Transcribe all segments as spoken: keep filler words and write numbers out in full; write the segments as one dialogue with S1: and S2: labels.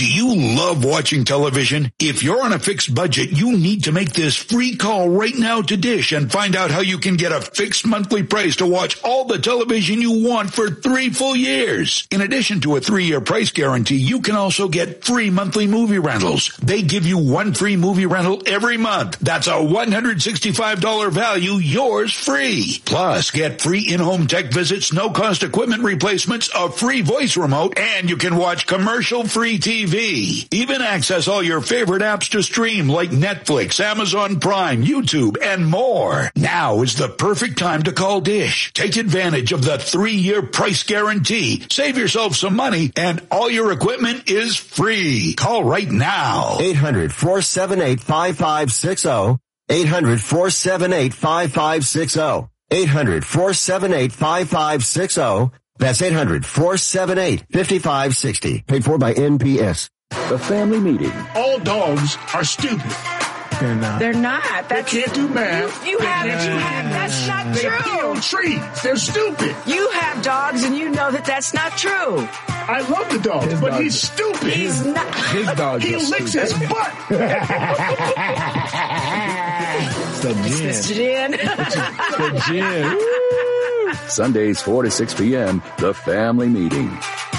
S1: Do you love watching television? If you're on a fixed budget, you need to make this free call right now to Dish and find out how you can get a fixed monthly price to watch all the television you want for three full years. In addition to a three-year price guarantee, you can also get free monthly movie rentals. They give you one free movie rental every month. That's a one hundred sixty-five dollars value, yours free. Plus, get free in-home tech visits, no-cost equipment replacements, a free voice remote, and you can watch commercial-free T V. Even access all your favorite apps to stream like Netflix, Amazon Prime, YouTube, and more. Now is the perfect time to call Dish. Take advantage of the three-year price guarantee. Save yourself some money, and all your equipment is free. Call right now.
S2: eight hundred, four seven eight, five five six zero. eight hundred, four seven eight, five five six zero. eight hundred, four seven eight, five five six zero. That's eight hundred, four seven eight, five five six zero. Paid for by N P S.
S3: The family meeting.
S4: All dogs are stupid.
S5: They're not.
S6: They're not.
S4: That's, they can't do math.
S6: You, you have, you have, that's not
S4: they
S6: true.
S4: They pee on trees. They're stupid.
S6: You have dogs and you know that that's not true.
S4: I love the dog, his but dog, he's stupid.
S6: He's not.
S4: His dog He licks stupid. His butt.
S5: It's the gin.
S6: It's
S5: the gin.
S3: The gin. Sundays, four to six p.m., The Family Meeting.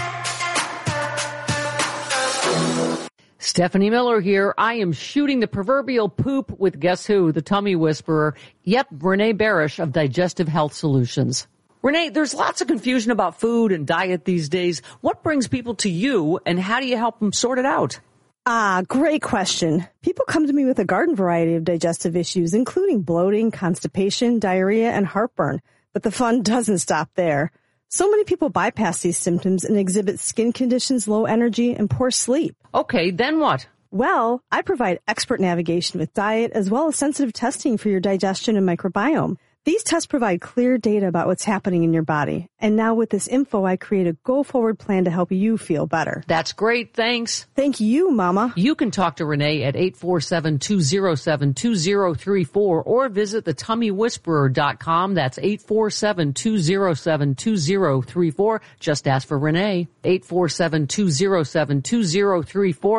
S7: Stephanie Miller here. I am shooting the proverbial poop with guess who? The tummy whisperer. Yep, Renee Barish of Digestive Health Solutions. Renee, there's lots of confusion about food and diet these days. What brings people to you, and how do you help them sort it out?
S8: Ah, great question. People come to me with a garden variety of digestive issues, including bloating, constipation, diarrhea, and heartburn. But the fun doesn't stop there. So many people bypass these symptoms and exhibit skin conditions, low energy, and poor sleep.
S7: Okay, then what?
S8: Well, I provide expert navigation with diet as well as sensitive testing for your digestion and microbiome. These tests provide clear data about what's happening in your body. And now with this info, I create a go-forward plan to help you feel better.
S7: That's great. Thanks.
S8: Thank you, Mama.
S7: You can talk to Renee at eight four seven, two oh seven, two oh three four or visit the tummy whisperer dot com. That's eight four seven, two oh seven, two oh three four. Just ask for Renee. eight four seven, two oh seven, two oh three four.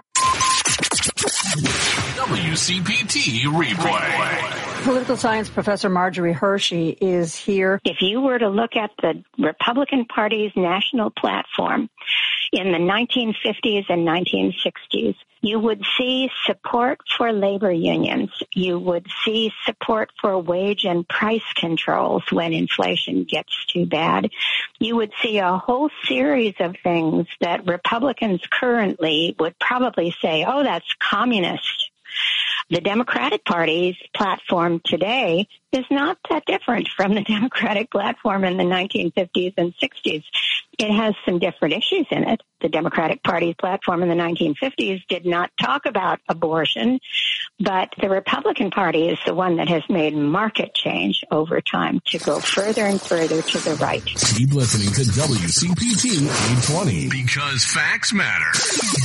S9: W C P T replay.
S10: Political science professor Marjorie Hershey is here.
S11: If you were to look at the Republican Party's national platform in the nineteen fifties and nineteen sixties, you would see support for labor unions. You would see support for wage and price controls when inflation gets too bad. You would see a whole series of things that Republicans currently would probably say, oh, that's communist. The Democratic Party's platform today is not that different from the Democratic platform in the nineteen fifties and sixties. It has some different issues in it. The Democratic Party's platform in the nineteen fifties did not talk about abortion, but the Republican Party is the one that has made market change over time to go further and further to the right.
S9: Keep listening to W C P T eight twenty because facts matter.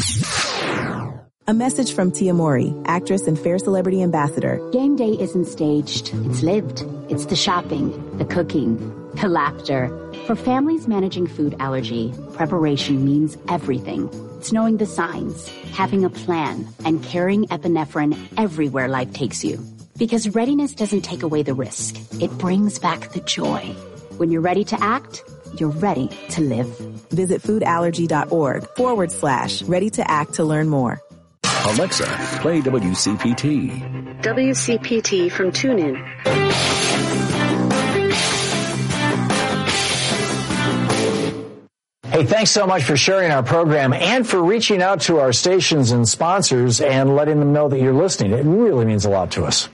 S12: A message from Tia Mori, actress and Fair Celebrity Ambassador.
S13: Game day isn't staged. It's lived. It's the shopping, the cooking, the laughter. For families managing food allergy, preparation means everything. It's knowing the signs, having a plan, and carrying epinephrine everywhere life takes you. Because readiness doesn't take away the risk. It brings back the joy. When you're ready to act, you're ready to live.
S12: Visit foodallergy.org forward slash ready to act to learn more.
S3: Alexa, play W C P T.
S14: W C P T from TuneIn.
S15: Hey, thanks so much for sharing our program and for reaching out to our stations and sponsors and letting them know that you're listening. It really means a lot to us.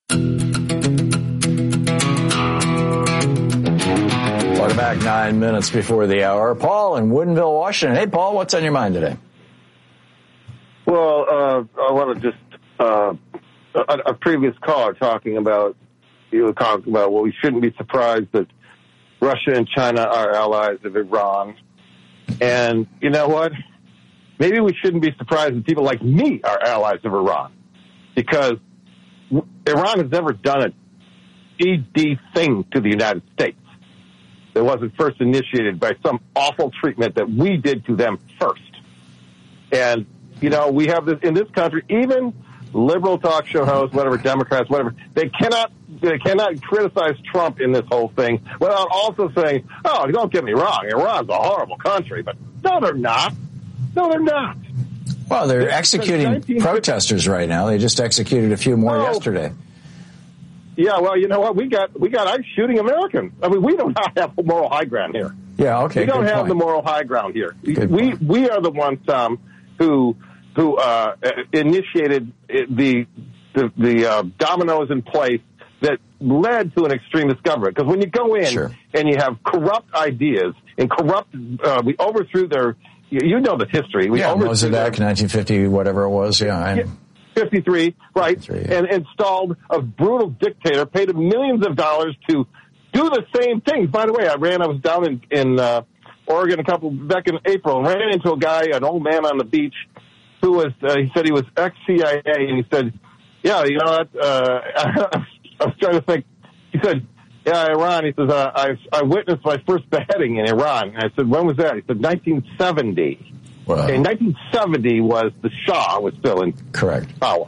S15: Welcome back, nine minutes before the hour. Paul in Woodinville, Washington. Hey, Paul, what's on your mind today?
S16: Well, uh, I want to just, uh, a, a previous caller talking about, you were talking about, well, we shouldn't be surprised that Russia and China are allies of Iran. And you know what? Maybe we shouldn't be surprised that people like me are allies of Iran. Because Iran has never done a D D thing to the United States that wasn't first initiated by some awful treatment that we did to them first. And You know, we have this in this country, even liberal talk show hosts, whatever, Democrats, whatever, they cannot they cannot criticize Trump in this whole thing without also saying, oh, don't get me wrong, Iran's a horrible country. But no, they're not. No, they're not.
S15: Well, they're executing protesters right now. They just executed a few more oh. yesterday.
S16: Yeah, well, you know what? We got we got ICE shooting Americans. I mean, we do not have the moral high ground here.
S15: Yeah, okay.
S16: We don't have
S15: point.
S16: the moral high ground here.
S15: Good
S16: we
S15: point.
S16: we are the ones, Tom, who who uh, initiated the the, the uh, dominoes in place that led to an extremist government. Because when you go in
S15: sure.
S16: and you have corrupt ideas and corrupt, uh, we overthrew their. You know the history. We
S15: yeah, Mossadegh, nineteen fifty, whatever it was. Yeah, I,
S16: fifty-three, right?
S15: fifty-three, yeah.
S16: And installed a brutal dictator, paid him millions of dollars to do the same things. By the way, I ran. I was down in in uh, Oregon a couple back in April, and ran into a guy, an old man on the beach, who was. Uh, he said he was ex-C I A, and he said, "Yeah, you know what?" Uh, I was trying to think. He said, "Yeah, Iran." He says, uh, "I I witnessed my first beheading in Iran." And I said, "When was that?" He said, nineteen seventy.
S15: Wow.
S16: Okay, nineteen seventy was the Shah was still in
S15: correct
S16: power.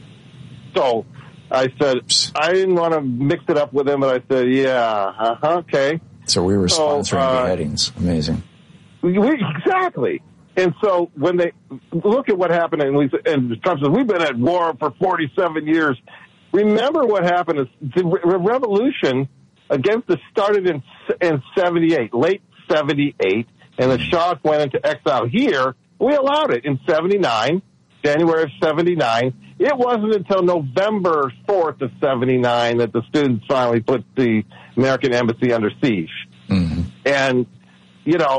S16: So I said, I didn't want to mix it up with him, but I said, yeah, uh-huh, okay.
S15: So we were
S16: so,
S15: sponsoring
S16: uh,
S15: beheadings. Amazing.
S16: We, we, exactly. And so when they look at what happened, and, we, and Trump says, we've been at war for forty-seven years. Remember what happened is the re- revolution against us started in, in seventy-eight, late seventy-eight, and the Shah went into exile here. We allowed it in seventy-nine, January of seventy-nine. It wasn't until November fourth of seventy-nine that the students finally put the American embassy under siege.
S15: Mm-hmm.
S16: And, you know,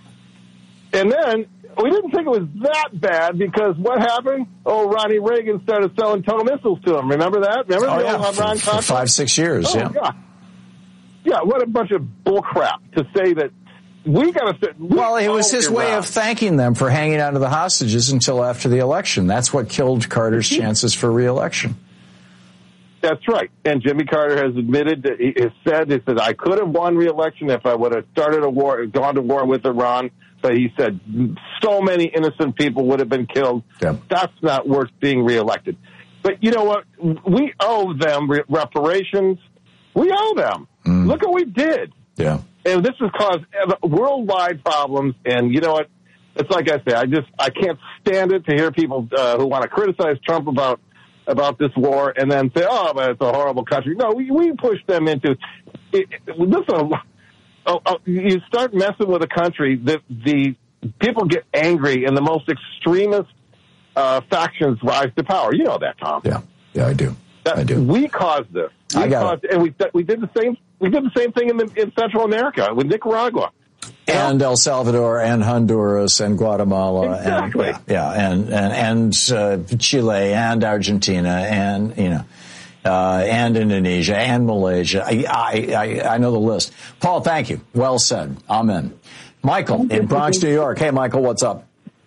S16: and then we didn't think it was that bad because what happened? Oh, Ronnie Reagan started selling total missiles to them. Remember that? Remember
S15: oh,
S16: the
S15: yeah,
S16: old
S15: for,
S16: Iran
S15: for five, six years,
S16: oh,
S15: yeah.
S16: yeah. Yeah, what a bunch of bull crap to say that we got to. We
S15: well, it was his
S16: Iran.
S15: way of thanking them for hanging on to the hostages until after the election. That's what killed Carter's chances for re-election.
S16: That's right. And Jimmy Carter has admitted that he has said, he said, I could have won re-election if I would have started a war, gone to war with Iran. But he said so many innocent people would have been killed.
S15: Yeah.
S16: That's not worth being reelected. But you know what? We owe them re- reparations. We owe them. Mm. Look what we did.
S15: Yeah.
S16: And this has caused worldwide problems. And you know what? It's like I say, I just, I can't stand it to hear people uh, who want to criticize Trump about about this war and then say, oh, but it's a horrible country. No, we, we pushed them into it. Listen, oh, oh, you start messing with a country that the people get angry and the most extremist uh, factions rise to power. You know that, Tom.
S15: Yeah, yeah, I do.
S16: That,
S15: I do.
S16: We caused this. We
S15: I got
S16: caused,
S15: it.
S16: And we we did the same. We did the same thing in, the, in Central America with Nicaragua.
S15: And El Salvador and Honduras and Guatemala.
S16: Exactly.
S15: And, yeah, yeah, and and, and uh, Chile and Argentina and, you know, uh, and Indonesia and Malaysia. I, I, I, I know the list. Paul, thank you. Well said. Amen. Michael in Bronx, New York. Hey, Michael, what's up?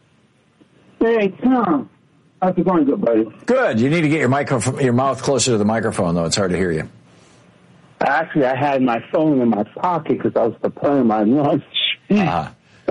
S17: Hey, Tom. How's it going, good buddy?
S15: Good. You need to get your microphone, your mouth closer to the microphone, though. It's hard to hear you.
S17: Actually, I had my phone in my pocket because I was preparing my lunch.
S15: Uh-huh.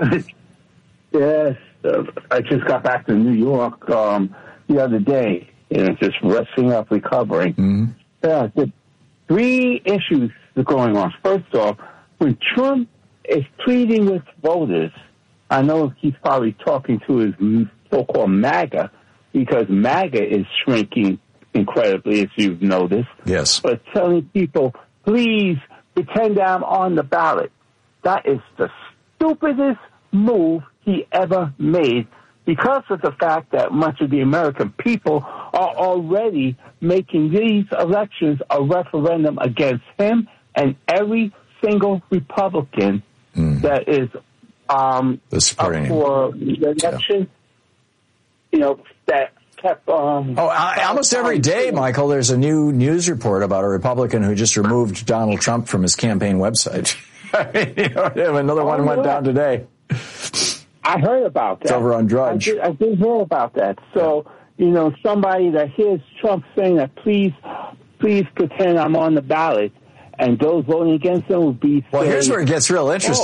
S17: Yes, uh, I just got back to New York um, the other day, and just resting up, recovering.
S15: Mm-hmm.
S17: Yeah, the three issues are going on. First off, when Trump is pleading with voters, I know he's probably talking to his so-called MAGA, because MAGA is shrinking incredibly, as you've noticed.
S15: Yes.
S17: But telling people, please pretend I'm on the ballot. That is the stupidest move he ever made, because of the fact that much of the American people are already making these elections a referendum against him and every single Republican
S15: mm.
S17: that is um,
S15: the
S17: up for the election. Yeah. You know, that kept... Um,
S15: oh, I, almost every day, Michael, there's a new news report about a Republican who just removed Donald Trump from his campaign website. I mean, you know, another oh, one went yeah. down today.
S17: I heard about that.
S15: It's over on Drudge.
S17: I did, I did hear about that. So, you know, somebody that hears Trump saying that, please, please pretend I'm on the ballot, and those voting against him will be
S15: Well,
S17: saying,
S15: here's where it gets real interesting.
S17: Oh.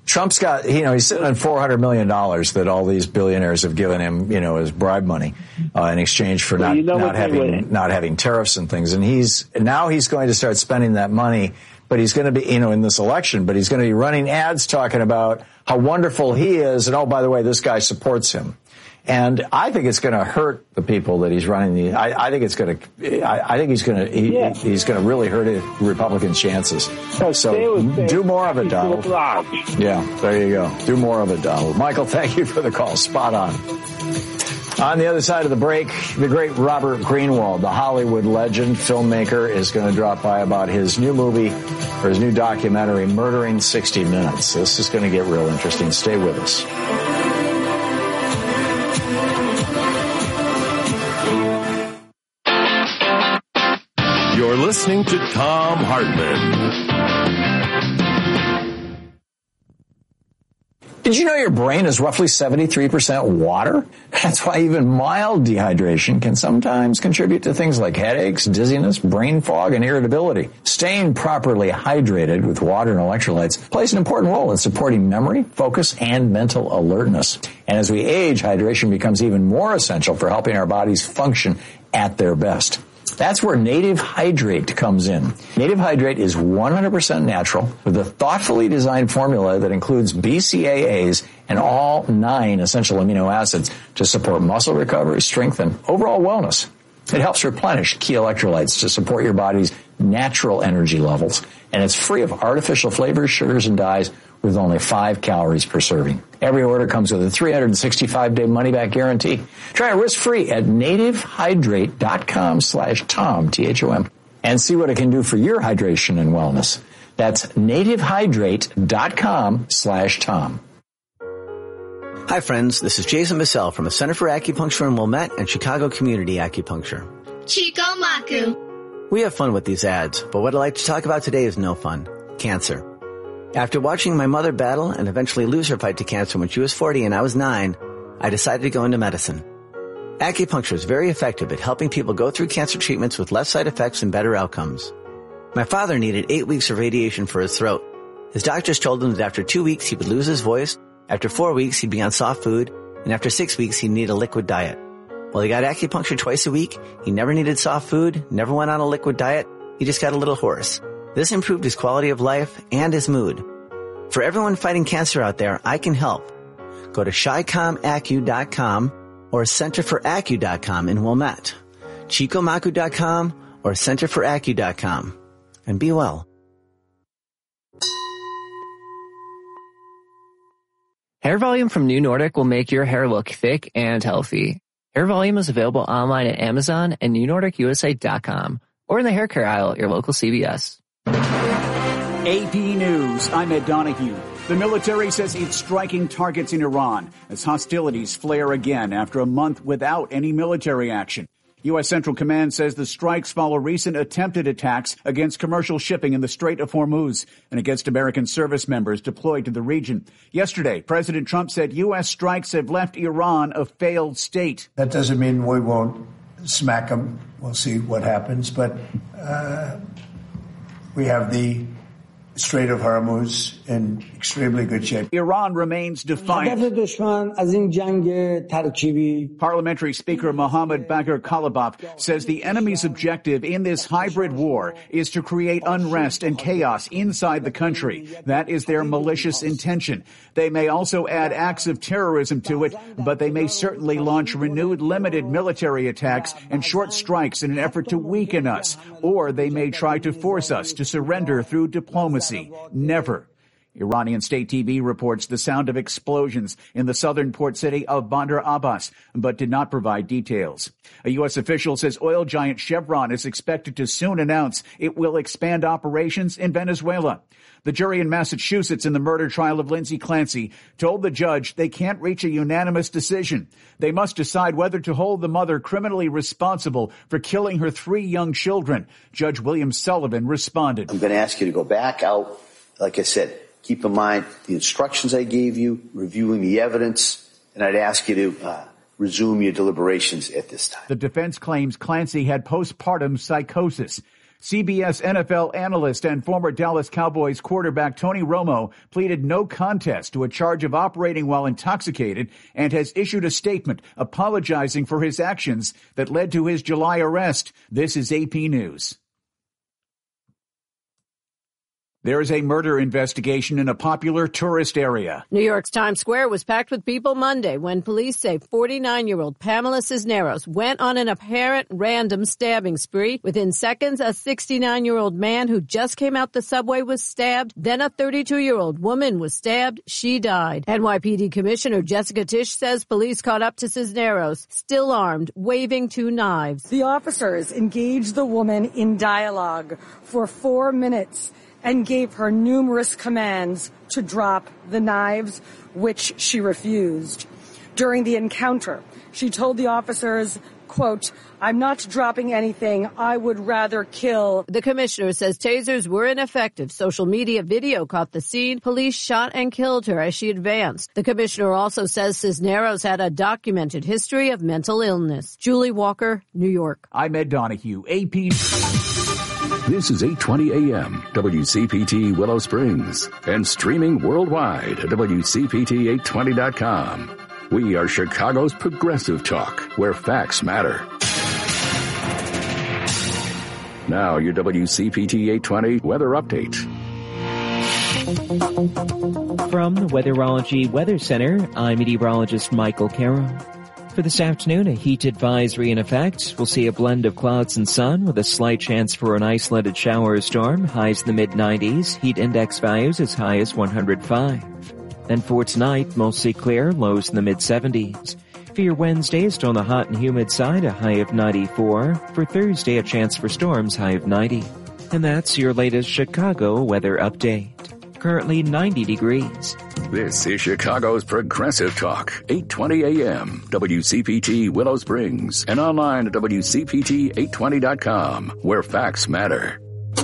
S15: Trump's got, you know, he's sitting on four hundred million dollars that all these billionaires have given him, you know, as bribe money uh, in exchange for
S17: well,
S15: not,
S17: you know
S15: not having not having tariffs and things. And he's now he's going to start spending that money, but he's going to be, you know, in this election, but he's going to be running ads talking about how wonderful he is. And, oh, by the way, this guy supports him. And I think it's going to hurt the people that he's running. The, I, I think it's going to. I, I think he's going to. He, yeah. He's going to really hurt it, Republicans' chances. So, so do more of it, Donald. Yeah, there you go. Do more of it, Donald. Michael, thank you for the call. Spot on. On the other side of the break, the great Robert Greenwald, the Hollywood legend, filmmaker, is going to drop by about his new movie or his new documentary, Murdering sixty minutes. This is going to get real interesting. Stay with us.
S9: You're listening to Thom Hartmann.
S15: Did you know your brain is roughly seventy-three percent water? That's why even mild dehydration can sometimes contribute to things like headaches, dizziness, brain fog, and irritability. Staying properly hydrated with water and electrolytes plays an important role in supporting memory, focus, and mental alertness. And as we age, hydration becomes even more essential for helping our bodies function at their best. That's where Native Hydrate comes in. Native Hydrate is one hundred percent natural with a thoughtfully designed formula that includes B C A As and all nine essential amino acids to support muscle recovery, strength, and overall wellness. It helps replenish key electrolytes to support your body's natural energy levels, and it's free of artificial flavors, sugars, and dyes with only five calories per serving. Every order comes with a three hundred sixty-five day money-back guarantee. Try it risk-free at nativehydrate.com slash Tom, T H O M, and see what it can do for your hydration and wellness. That's nativehydrate.com slash Tom.
S18: Hi, friends. This is Jason Bissell from the Center for Acupuncture in Wilmette and Chicago Community Acupuncture.
S19: Chico Maku.
S18: We have fun with these ads, but what I'd like to talk about today is no fun. Cancer. After watching my mother battle and eventually lose her fight to cancer when she was forty and I was nine, I decided to go into medicine. Acupuncture is very effective at helping people go through cancer treatments with less side effects and better outcomes. My father needed eight weeks of radiation for his throat. His doctors told him that after two weeks he would lose his voice, after four weeks he'd be on soft food, and after six weeks he'd need a liquid diet. Well, he got acupuncture twice a week, he never needed soft food, never went on a liquid diet, he just got a little hoarse. This improved his quality of life and his mood. For everyone fighting cancer out there, I can help. Go to chi com acu dot com or center for acu dot com in Wilmette, chico maku dot com or center for acu dot com, and be well.
S20: Hair Volume from New Nordic will make your hair look thick and healthy. Hair Volume is available online at Amazon and new nordic u s a dot com or in the hair care aisle at your local C V S.
S21: A P News, I'm Ed Donahue. The military says it's striking targets in Iran as hostilities flare again after a month without any military action. U S. Central Command says the strikes follow recent attempted attacks against commercial shipping in the Strait of Hormuz and against American service members deployed to the region. Yesterday, President Trump said U S strikes have left Iran a failed state.
S22: That doesn't mean we won't smack them. We'll see what happens. But uh, we have the Strait of Hormuz in extremely good shape.
S21: Iran remains defiant. Parliamentary Speaker Mohammad Bagher Kalibaf says the enemy's objective in this hybrid war is to create unrest and chaos inside the country. That is their malicious intention. They may also add acts of terrorism to it, but they may certainly launch renewed limited military attacks and short strikes in an effort to weaken us, or they may try to force us to surrender through diplomacy. Never. Iranian state T V reports the sound of explosions in the southern port city of Bandar Abbas, but did not provide details. A U S official says oil giant Chevron is expected to soon announce it will expand operations in Venezuela. The jury in Massachusetts in the murder trial of Lindsay Clancy told the judge they can't reach a unanimous decision. They must decide whether to hold the mother criminally responsible for killing her three young children. Judge William Sullivan responded.
S23: I'm going to ask you to go back out. Like I said, keep in mind the instructions I gave you, reviewing the evidence, and I'd ask you to uh, resume your deliberations at this time.
S21: The defense claims Clancy had postpartum psychosis. C B S N F L analyst and former Dallas Cowboys quarterback Tony Romo pleaded no contest to a charge of operating while intoxicated and has issued a statement apologizing for his actions that led to his July arrest. This is A P News. There is a murder investigation in a popular tourist area.
S1: New York's Times Square was packed with people Monday when police say forty-nine-year-old Pamela Cisneros went on an apparent random stabbing spree. Within seconds, a sixty-nine-year-old man who just came out the subway was stabbed. Then a thirty-two-year-old woman was stabbed. She died. N Y P D Commissioner Jessica Tisch says police caught up to Cisneros, still armed, waving two knives.
S2: The officers engaged the woman in dialogue for four minutes and gave her numerous commands to drop the knives, which she refused. During the encounter, she told the officers, quote, "I'm not dropping anything. I would rather kill."
S1: The commissioner says tasers were ineffective. Social media video caught the scene. Police shot and killed her as she advanced. The commissioner also says Cisneros had a documented history of mental illness. Julie Walker, New York.
S21: I'm Ed Donahue, A P.
S3: This is eight twenty A M, W C P T Willow Springs, and streaming worldwide at W C P T eight twenty dot com. We are Chicago's progressive talk, where facts matter. Now your W C P T eight twenty weather update.
S4: From the Weatherology Weather Center, I'm meteorologist Michael Carroll. For this afternoon, a heat advisory in effect. We'll see a blend of clouds and sun with a slight chance for an isolated shower or storm. Highs in the mid nineties, heat index values as high as one hundred five. Then for tonight, mostly clear, lows in the mid seventies. For your Wednesday, still on the hot and humid side, a high of ninety-four. For Thursday, a chance for storms, high of ninety. And that's your latest Chicago weather update. Currently ninety degrees.
S3: This is Chicago's Progressive Talk, eight twenty A M, W C P T Willow Springs, and online at W C P T eight twenty dot com, where facts matter.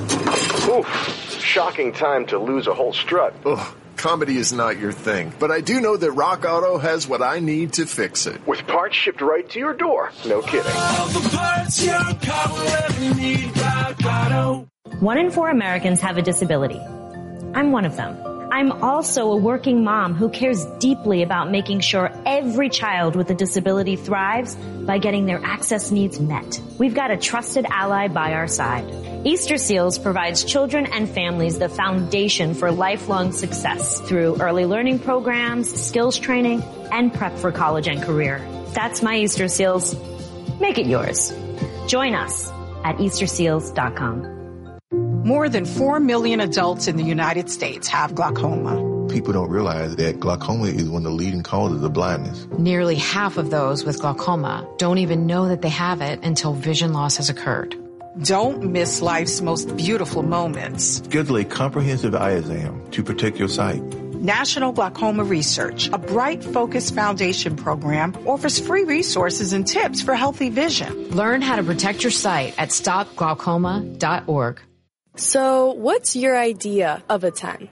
S24: Oof, it's a shocking time to lose a whole strut.
S25: Ugh, comedy is not your thing, but I do know that Rock Auto has what I need to fix it.
S24: With parts shipped right to your door. No kidding.
S26: All the parts your car will ever need, Rock Auto.
S27: One in four Americans have a disability. I'm one of them. I'm also a working mom who cares deeply about making sure every child with a disability thrives by getting their access needs met. We've got a trusted ally by our side. Easter Seals provides children and families the foundation for lifelong success through early learning programs, skills training, and prep for college and career. That's my Easter Seals. Make it yours. Join us at Easter Seals dot com.
S28: More than four million adults in the United States have glaucoma.
S29: People don't realize that glaucoma is one of the leading causes of blindness.
S30: Nearly half of those with glaucoma don't even know that they have it until vision loss has occurred.
S28: Don't miss life's most beautiful moments.
S29: Schedule a comprehensive eye exam to protect your sight.
S28: National Glaucoma Research, a Bright Focus Foundation program, offers free resources and tips for healthy vision.
S30: Learn how to protect your sight at stop glaucoma dot org.
S31: So, what's your idea of a ten?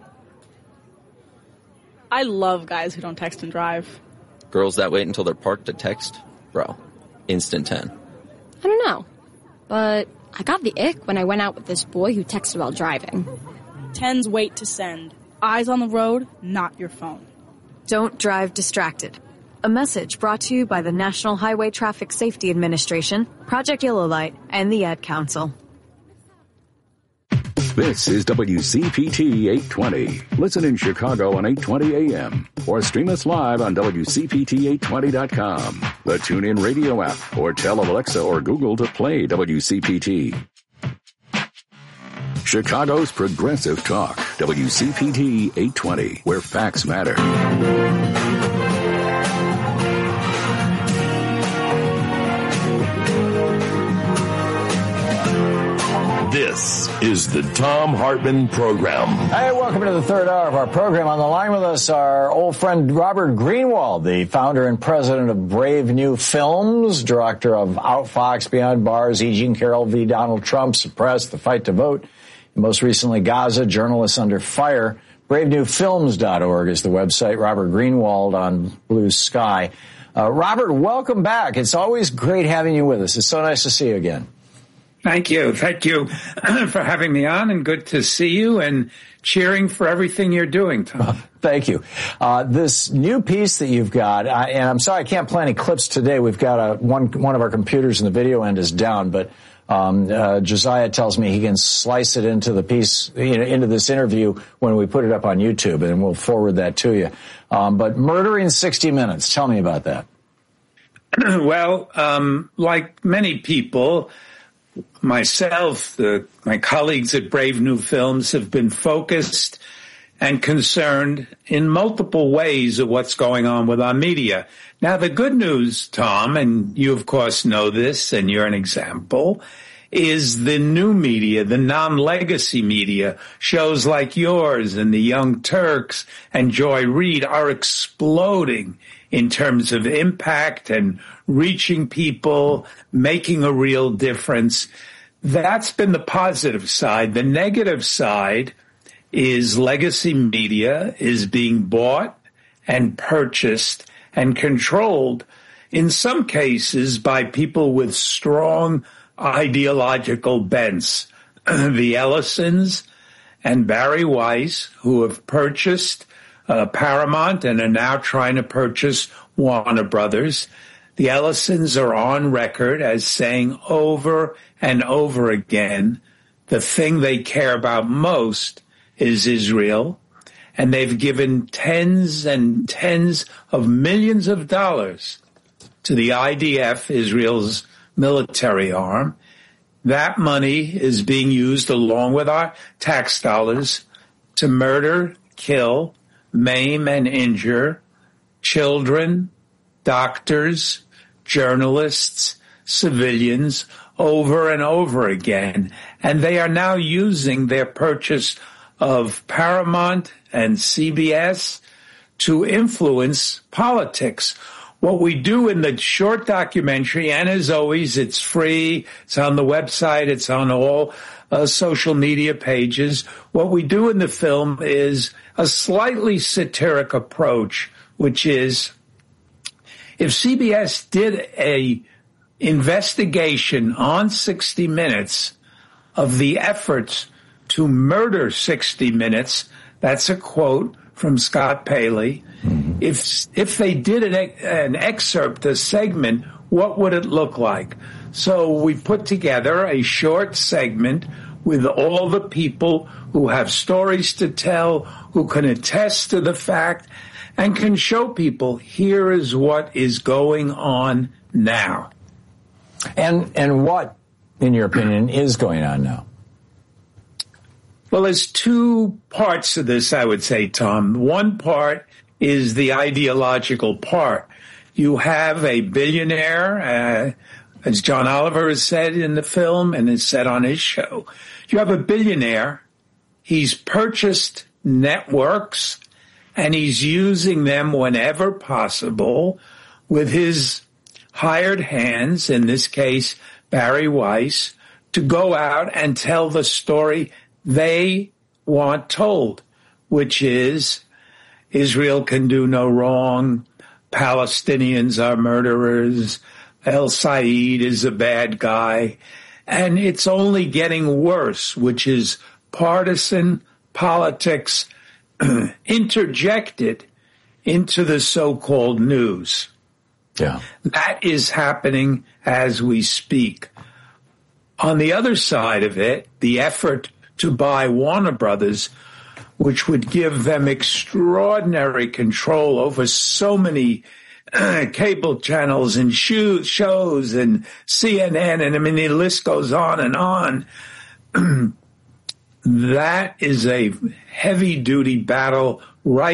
S32: I love guys who don't text and drive.
S33: Girls that wait until they're parked to text? Bro, instant ten.
S34: I don't know, but I got the ick when I went out with this boy who texted while driving.
S32: Tens wait to send. Eyes on the road, not your phone.
S35: Don't drive distracted. A message brought to you by the National Highway Traffic Safety Administration, Project Yellow Light, and the Ad Council.
S3: This is W C P T eight twenty. Listen in Chicago on eight twenty A M or stream us live on W C P T eight twenty dot com, the TuneIn Radio app, or tell Alexa or Google to play W C P T. Chicago's Progressive Talk, W C P T eight twenty, where facts matter.
S9: This is the Thom Hartmann Program.
S15: Hey, welcome to the third hour of our program. On the line with us, our old friend Robert Greenwald, the founder and president of Brave New Films, director of Outfox, Beyond Bars, E. Jean Carroll v. Donald Trump, Suppressed, The Fight to Vote, and most recently Gaza, Journalists Under Fire. brave new films dot org is the website. Robert Greenwald on Blue Sky. Uh, Robert, welcome back. It's always great having you with us. It's so nice to see you again.
S5: Thank you. Thank you for having me on, and good to see you and cheering for everything you're doing, Tom.
S15: Thank you. Uh, this new piece that you've got, I, and I'm sorry I can't play any clips today. We've got a, one one of our computers in the video end is down, but um, uh, Josiah tells me he can slice it into the piece, you know, into this interview when we put it up on YouTube, and we'll forward that to you. Um, but Murdering sixty minutes, tell me about that.
S5: Well, um, like many people, myself, the, my colleagues at Brave New Films have been focused and concerned in multiple ways of what's going on with our media. Now, the good news, Tom, and you, of course, know this, and you're an example, is the new media, the non-legacy media, shows like yours and the Young Turks and Joy Reid are exploding in terms of impact and reaching people, making a real difference. That's been the positive side. The negative side is legacy media is being bought and purchased and controlled, in some cases, by people with strong ideological bents. The Ellisons and Barry Weiss, who have purchased uh, Paramount and are now trying to purchase Warner Brothers. The Ellisons are on record as saying over and over again the thing they care about most is Israel, and they've given tens and tens of millions of dollars to the I D F, Israel's military arm. That money is being used along with our tax dollars to murder, kill, maim, and injure children, doctors, journalists, civilians over and over again. And they are now using their purchase of Paramount and C B S to influence politics. What we do in the short documentary, and as always, it's free, it's on the website, it's on all uh, social media pages. What we do in the film is a slightly satiric approach, which is if C B S did a investigation on sixty minutes of the efforts to murder sixty minutes, that's a quote from Scott Paley. Mm-hmm. If if they did an, an excerpt, a segment, what would it look like? So we put together a short segment with all the people who have stories to tell, who can attest to the fact, and can show people here is what is going on now.
S15: And and what, in your opinion, is going on now?
S5: Well, there's two parts of this, I would say, Tom. One part is the ideological part. You have a billionaire, uh, as John Oliver has said in the film and has said on his show. You have a billionaire. He's purchased networks, and he's using them whenever possible with his hired hands, in this case, Barry Weiss, to go out and tell the story they want told, which is Israel can do no wrong, Palestinians are murderers, El Said is a bad guy, and it's only getting worse, which is partisan politics interjected into the so-called news.
S15: Yeah.
S5: That is happening as we speak. On the other side of it, the effort to buy Warner Brothers, which would give them extraordinary control over so many uh, cable channels and shows, shows and C N N, and I mean, the list goes on and on. That is a heavy-duty battle right